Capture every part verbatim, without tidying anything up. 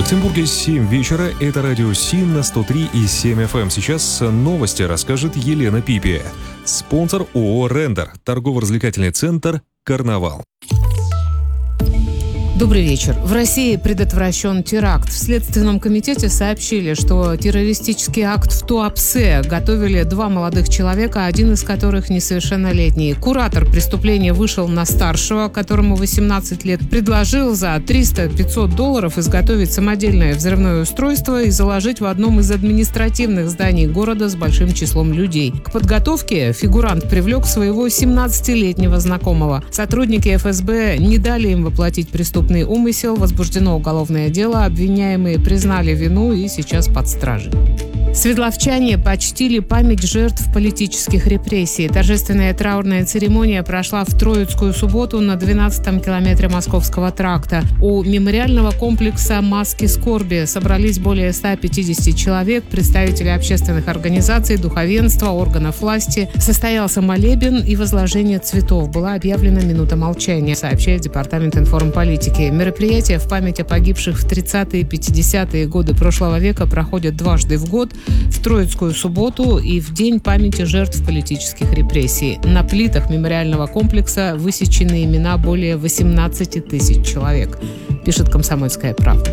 Екатеринбурге семь вечера. Это радио СИН на сто три и семь эф эм. Сейчас новости расскажет Елена Пипи. Спонсор ООО «Рендер». Торгово-развлекательный центр «Карнавал». Добрый вечер. В России предотвращен теракт. В Следственном комитете сообщили, что террористический акт в Туапсе готовили два молодых человека, один из которых несовершеннолетний. Куратор преступления вышел на старшего, которому восемнадцать лет, предложил за триста-пятьсот долларов изготовить самодельное взрывное устройство и заложить в одном из административных зданий города с большим числом людей. К подготовке фигурант привлек своего семнадцатилетнего знакомого. Сотрудники эф эс бэ не дали им воплотить преступление. Умысел, возбуждено уголовное дело, обвиняемые признали вину и сейчас под стражей. Свердловчане почтили память жертв политических репрессий. Торжественная траурная церемония прошла в Троицкую субботу на двенадцатом километре Московского тракта. У мемориального комплекса «Маски скорби» собрались более ста пятидесяти человек, представители общественных организаций, духовенства, органов власти. Состоялся молебен и возложение цветов. Была объявлена минута молчания, сообщает Департамент информполитики. Мероприятия в память о погибших в тридцатые и пятидесятые годы прошлого века проходят дважды в год, в Троицкую субботу и в День памяти жертв политических репрессий. На плитах мемориального комплекса высечены имена более восемнадцати тысяч человек, пишет «Комсомольская правда».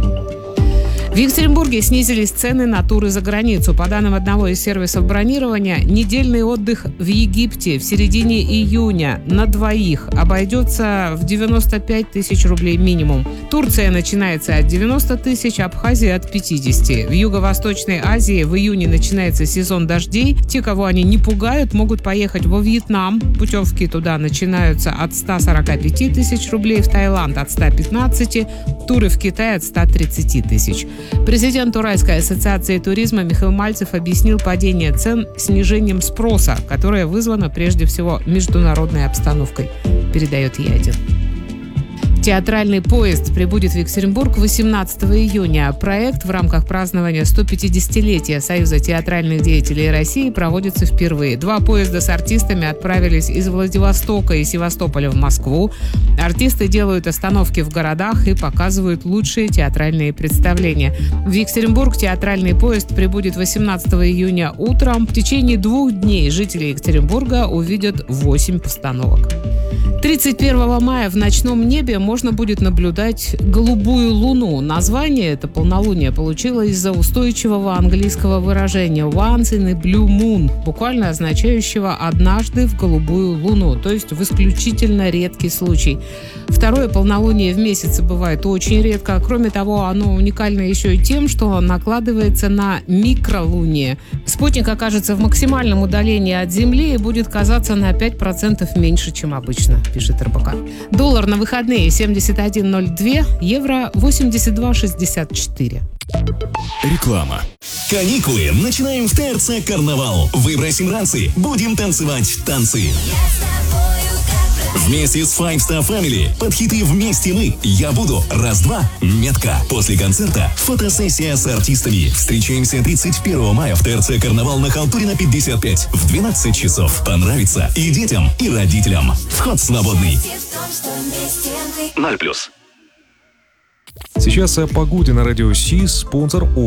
В Екатеринбурге снизились цены на туры за границу. По данным одного из сервисов бронирования, недельный отдых в Египте в середине июня на двоих обойдется в девяносто пять тысяч рублей минимум. Турция начинается от девяноста тысяч, Абхазия от пятидесяти. В Юго-Восточной Азии в июне начинается сезон дождей. Те, кого они не пугают, могут поехать во Вьетнам. Путевки туда начинаются от ста сорока пяти тысяч рублей, в Таиланд от ста пятнадцати, туры в Китай от ста тридцати тысяч. Президент Уральской ассоциации туризма Михаил Мальцев объяснил падение цен снижением спроса, которое вызвано прежде всего международной обстановкой, передает Е один. Театральный поезд прибудет в Екатеринбург восемнадцатого июня. Проект в рамках празднования сто пятидесятилетия Союза театральных деятелей России проводится впервые. Два поезда с артистами отправились из Владивостока и Севастополя в Москву. Артисты делают остановки в городах и показывают лучшие театральные представления. В Екатеринбург театральный поезд прибудет восемнадцатого июня утром. В течение двух дней жители Екатеринбурга увидят восемь постановок. тридцать первого мая в ночном небе можно будет наблюдать голубую луну. Название это полнолуние получило из-за устойчивого английского выражения «once in a blue moon», буквально означающего «однажды в голубую луну», то есть в исключительно редкий случай. Второе полнолуние в месяце бывает очень редко. Кроме того, оно уникально еще и тем, что накладывается на микролуние. Спутник окажется в максимальном удалении от Земли и будет казаться на пять процентов меньше, чем обычно, пишет эр бэ ка. Доллар на выходные семьдесят один ноль два, евро восемьдесят два шестьдесят четыре. Реклама. Каникулы начинаем в тэ эр цэ «Карнавал». Выбросим ранцы, будем танцевать танцы. Вместе с Five Star Family под хиты «Вместе мы», «Я буду», «Раз-два», «Метка». После концерта фотосессия с артистами. Встречаемся тридцать первого мая в тэ эр цэ «Карнавал» на Халтурина пятьдесят пять в двенадцать часов. Понравится и детям, и родителям. Вход свободный. ноль плюс. Сейчас о погоде на радио Си. Спонсор